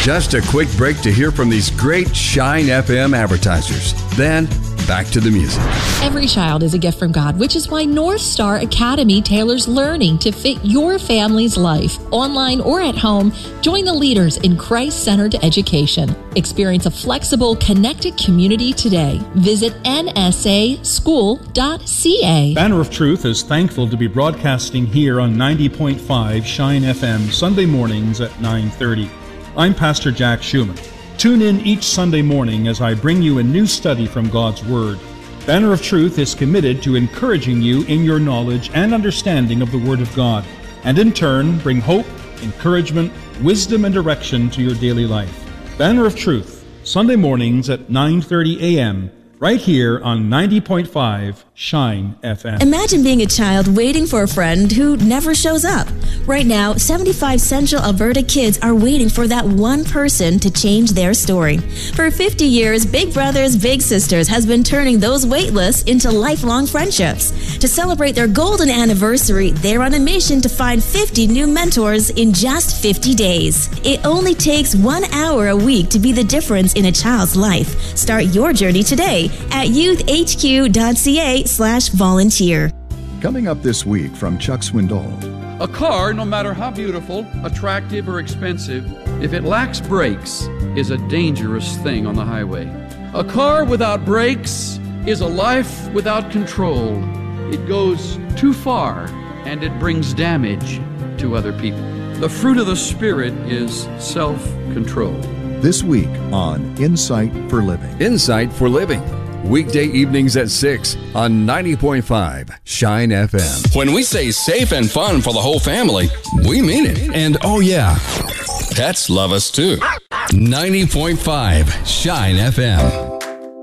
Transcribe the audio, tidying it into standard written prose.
Just a quick break to hear from these great Shine FM advertisers. Then, back to the music. Every child is a gift from God, which is why North Star Academy tailors learning to fit your family's life. Online or at home, join the leaders in Christ-centered education. Experience a flexible, connected community today. Visit nsaschool.ca. Banner of Truth is thankful to be broadcasting here on 90.5 Shine FM Sunday mornings at 9:30. I'm Pastor Jack Schumann. Tune in each Sunday morning as I bring you a new study from God's Word. Banner of Truth is committed to encouraging you in your knowledge and understanding of the Word of God, and in turn bring hope, encouragement, wisdom, and direction to your daily life. Banner of Truth, Sunday mornings at 9:30 a.m., right here on 90.5 Shine FM. Imagine being a child waiting for a friend who never shows up. Right now, 75 Central Alberta kids are waiting for that one person to change their story. For 50 years, Big Brothers Big Sisters has been turning those wait lists into lifelong friendships. To celebrate their golden anniversary, they're on a mission to find 50 new mentors in just 50 days. It only takes 1 hour a week to be the difference in a child's life. Start your journey today at youthhq.ca/volunteer. Coming up this week from Chuck Swindoll. A car, no matter how beautiful, attractive, or expensive, if it lacks brakes, is a dangerous thing on the highway. A car without brakes is a life without control. It goes too far, and it brings damage to other people. The fruit of the Spirit is self-control. This week on Insight for Living. Insight for Living. Weekday evenings at 6 on 90.5 Shine FM. When we say safe and fun for the whole family, we mean it. And oh yeah, pets love us too. 90.5 Shine FM.